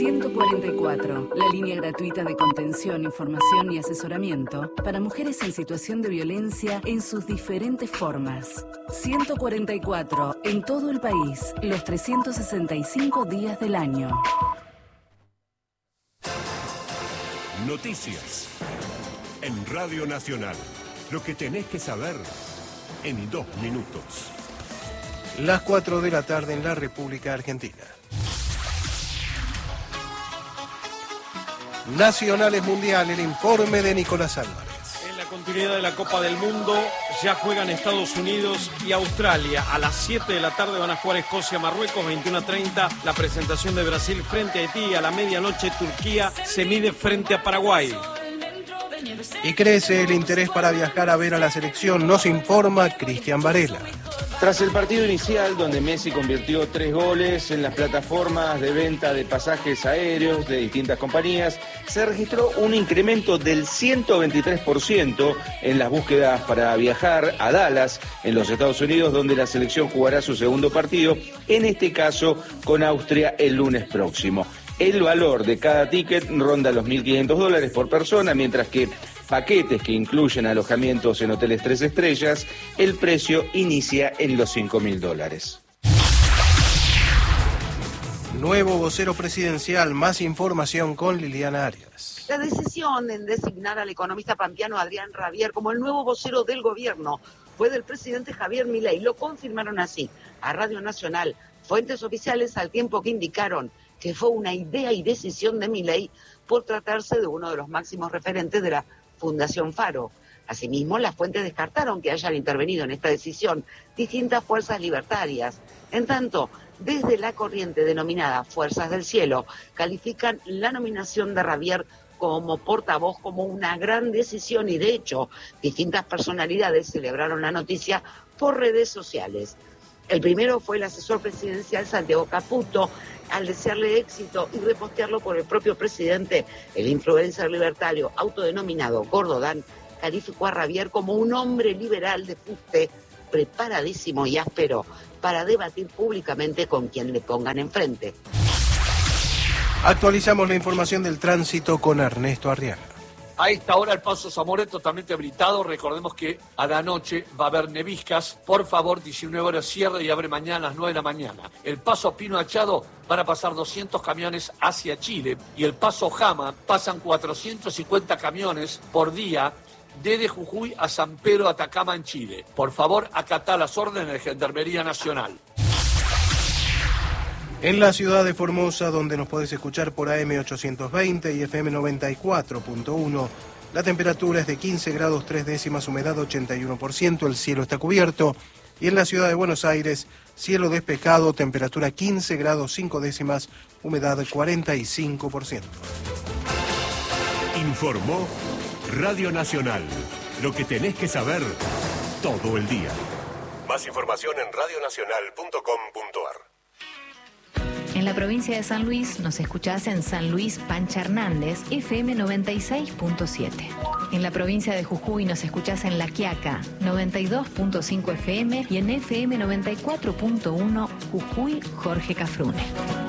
144, la línea gratuita de contención, información y asesoramiento para mujeres en situación de violencia en sus diferentes formas. 144, en todo el país, los 365 días del año. Noticias en Radio Nacional. Lo que tenés que saber en 2 minutos. Las 4 de la tarde en la República Argentina. Nacionales Mundial, el informe de Nicolás Álvarez. En la continuidad de la Copa del Mundo, ya juegan Estados Unidos y Australia. A las 7 de la tarde van a jugar Escocia, Marruecos, 21:30. La presentación de Brasil frente a Haití. A la medianoche, Turquía se mide frente a Paraguay. Y crece el interés para viajar a ver a la selección, nos informa Cristian Varela. Tras el partido inicial, donde Messi convirtió 3 goles en las plataformas de venta de pasajes aéreos de distintas compañías, se registró un incremento del 123% en las búsquedas para viajar a Dallas, en los Estados Unidos, donde la selección jugará su segundo partido, en este caso con Austria el lunes próximo. El valor de cada ticket ronda los $1.500 por persona, mientras que paquetes que incluyen alojamientos en hoteles 3 estrellas, el precio inicia en los $5.000. Nuevo vocero presidencial, más información con Liliana Arias. La decisión en designar al economista pampeano Adrián Rabier como el nuevo vocero del gobierno fue del presidente Javier Milei. Lo confirmaron así a Radio Nacional fuentes oficiales, al tiempo que indicaron que fue una idea y decisión de Milei por tratarse de uno de los máximos referentes de la Fundación Faro. Asimismo, las fuentes descartaron que hayan intervenido en esta decisión distintas fuerzas libertarias. En tanto, desde la corriente denominada Fuerzas del Cielo, califican la nominación de Rabier como portavoz como una gran decisión y, de hecho, distintas personalidades celebraron la noticia por redes sociales. El primero fue el asesor presidencial Santiago Caputo. Al desearle éxito y repostearlo por el propio presidente, el influencer libertario autodenominado Gordo Dan calificó a Rabier como un hombre liberal de fuste, preparadísimo y áspero para debatir públicamente con quien le pongan enfrente. Actualizamos la información del tránsito con Ernesto Arriaga. A esta hora el paso Zamora totalmente habilitado. Recordemos que a la noche va a haber neviscas. Por favor, 19 horas cierre y abre mañana a las 9 de la mañana. El paso Pino Achado van a pasar 200 camiones hacia Chile. Y el paso Jama pasan 450 camiones por día desde Jujuy a San Pedro, Atacama, en Chile. Por favor, acatá las órdenes de Gendarmería Nacional. En la ciudad de Formosa, donde nos podés escuchar por AM 820 y FM 94.1, la temperatura es de 15 grados 3 décimas, humedad 81%, el cielo está cubierto. Y en la ciudad de Buenos Aires, cielo despejado, temperatura 15 grados 5 décimas, humedad 45%. Informó Radio Nacional. Lo que tenés que saber todo el día. Más información en radionacional.com.ar. En la provincia de San Luis nos escuchás en San Luis Pancha Hernández, FM 96.7. En la provincia de Jujuy nos escuchás en La Quiaca, 92.5 FM y en FM 94.1 Jujuy Jorge Cafrune.